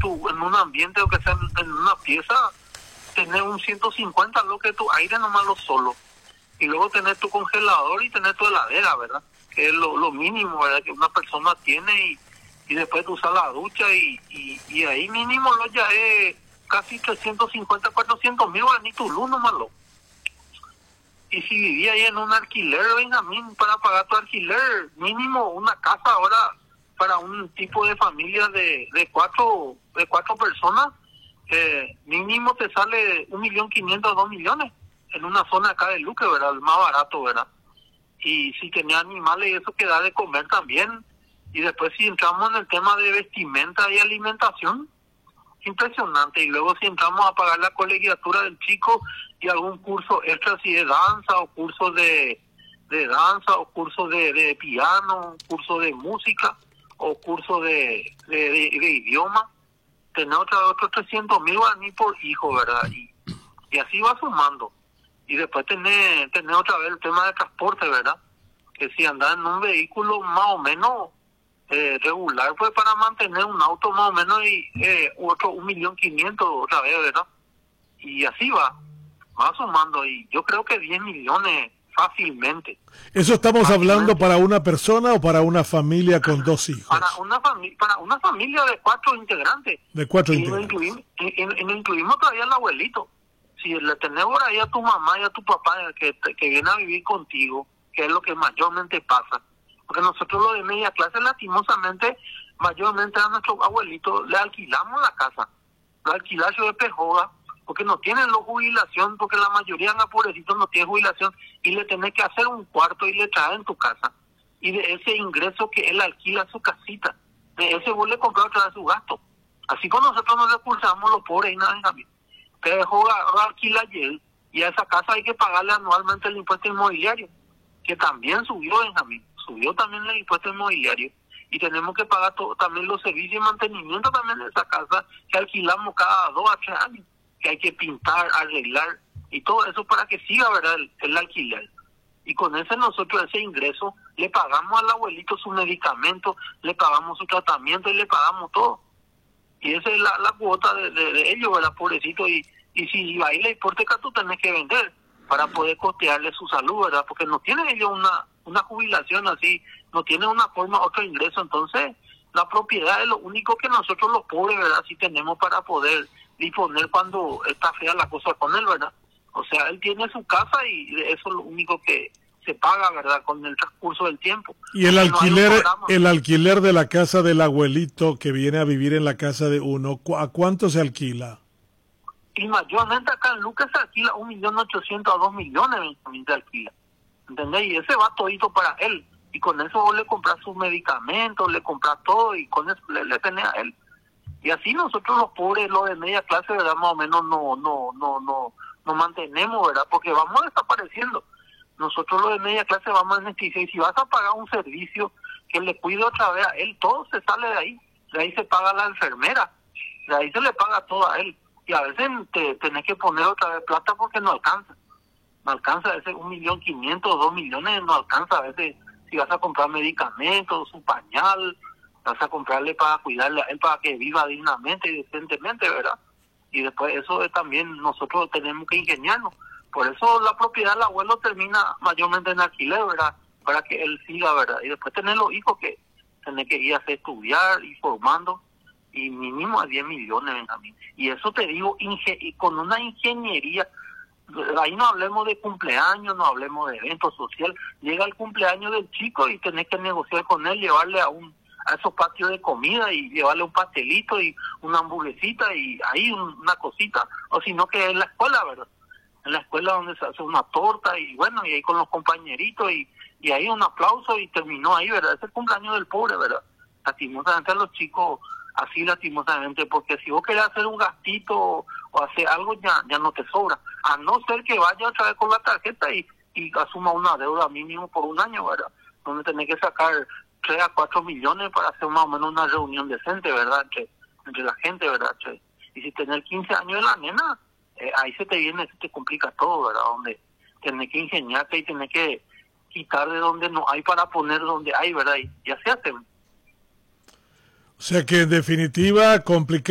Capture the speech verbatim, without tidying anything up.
tu, en un ambiente o que sea en, en una pieza, tener un ciento cincuenta, lo que tu aire nomás lo solo. Y luego tener tu congelador y tener tu heladera, ¿verdad? Que es lo, lo mínimo, ¿verdad? Que una persona tiene y, y después tú usas la ducha y, y, y ahí mínimo lo ya es casi trescientos cincuenta, cuatrocientos mil guaraníes luz nomás lo. Y si vivía ahí en un alquiler, Benjamín, para pagar tu alquiler, mínimo una casa ahora para un tipo de familia de, de cuatro de cuatro personas, eh, mínimo te sale un millón quinientos, dos millones en una zona acá de Luque, ¿verdad? El más barato, ¿verdad? Y si tenía animales y eso que da de comer también. Y después si entramos en el tema de vestimenta y alimentación, impresionante. Y luego si entramos a pagar la colegiatura del chico y algún curso extra, si de danza o curso de, de danza o curso de, de piano, curso de música o curso de, de, de, de idioma, tener otra, otros trescientos mil guaraníes por hijo, ¿verdad? Y, y así va sumando. Y después tener, tener otra vez el tema de transporte, ¿verdad? Que si andas en un vehículo más o menos eh, regular, pues para mantener un auto más o menos y eh, otro un millón quinientos otra vez, ¿verdad? Y así va, va sumando. Y yo creo que diez millones fácilmente. ¿Eso estamos fácilmente. hablando para una persona o para una familia con dos hijos? Para una, fami para una familia de cuatro integrantes. De cuatro y integrantes. No incluimos, y, y, y no incluimos todavía al abuelito. Si le tenés por ahí a tu mamá y a tu papá que, que viene a vivir contigo, que es lo que mayormente pasa. Porque nosotros los de media clase, lastimosamente, mayormente a nuestros abuelitos le alquilamos la casa. Lo alquilamos de pejoga, porque no tienen la jubilación, porque la mayoría de los pobrecitos no tienen jubilación, y le tenés que hacer un cuarto y le traes en tu casa. Y de ese ingreso que él alquila su casita, de ese vos le compras otra vez su gasto. Así como nosotros nos expulsamos los pobres y nada, también. Que dejó alquila ayer, y a esa casa hay que pagarle anualmente el impuesto inmobiliario, que también subió, Benjamín, subió también el impuesto inmobiliario, y tenemos que pagar todo, también los servicios y mantenimiento también de esa casa, que alquilamos cada dos a tres años, que hay que pintar, arreglar, y todo eso para que siga, ¿verdad?, el, el alquiler. Y con ese nosotros, ese ingreso, le pagamos al abuelito su medicamento, le pagamos su tratamiento y le pagamos todo. Y esa es la, la cuota de, de, de ellos, ¿verdad, pobrecito? Y, y si va a ir la hipoteca, tú tenés que vender para poder costearle su salud, ¿verdad? Porque no tienen ellos una, una jubilación así, no tienen una forma, otro ingreso. Entonces, la propiedad es lo único que nosotros los pobres, ¿verdad?, sí tenemos para poder disponer cuando está fea la cosa con él, ¿verdad? O sea, él tiene su casa y eso es lo único que se paga, ¿verdad?, con el transcurso del tiempo. Y el alquiler, no el alquiler de la casa del abuelito que viene a vivir en la casa de uno, ¿a cuánto se alquila? Y mayormente acá en Lucas se alquila un millón ochocientos a dos millones de alquila, ¿entendés? Y ese va todito para él, y con eso vos le compras sus medicamentos, le compras todo, y con eso le, le tenés a él. Y así nosotros los pobres, los de media clase, ¿verdad?, más o menos no, no, no, no, nos mantenemos, ¿verdad?, porque vamos desapareciendo. Nosotros los de media clase vamos a beneficiar, y si vas a pagar un servicio que le cuide otra vez a él, todo se sale de ahí. De ahí se paga a la enfermera, de ahí se le paga todo a él. Y a veces te tenés que poner otra vez plata porque no alcanza. No alcanza, a veces un millón quinientos, dos millones no alcanza. A veces si vas a comprar medicamentos, un pañal, vas a comprarle para cuidarle a él para que viva dignamente y decentemente, ¿verdad? Y después eso es también nosotros tenemos que ingeniarnos. Por eso la propiedad del abuelo termina mayormente en alquiler, ¿verdad? Para que él siga, ¿verdad? Y después tener los hijos que tienen que ir a hacer estudiar y formando, y mínimo a diez millones, Benjamín. Y eso te digo, inge y con una ingeniería, ahí no hablemos de cumpleaños, no hablemos de eventos sociales. Llega el cumpleaños del chico y tenés que negociar con él, llevarle a un a esos patios de comida y llevarle un pastelito y una hamburguesita y ahí un, una cosita, o si no que en la escuela, ¿verdad? En la escuela donde se hace una torta y bueno, y ahí con los compañeritos y, y ahí un aplauso y terminó ahí, ¿verdad? Es el cumpleaños del pobre, ¿verdad? Lastimosamente a los chicos, así lastimosamente, porque si vos querés hacer un gastito o, o hacer algo ya ya no te sobra, a no ser que vaya otra vez con la tarjeta y, y asuma una deuda mínimo por un año, ¿verdad? Donde tenés que sacar tres a cuatro millones para hacer más o menos una reunión decente, ¿verdad? Entre, entre la gente, ¿verdad? Che? Y si tenés quince años de la nena, eh, ahí se te viene, se te complica todo, ¿verdad? Donde tenés que ingeniarte y tenés que quitar de donde no hay para poner donde hay, ¿verdad? Y, y así hacen. O sea que en definitiva, complicado.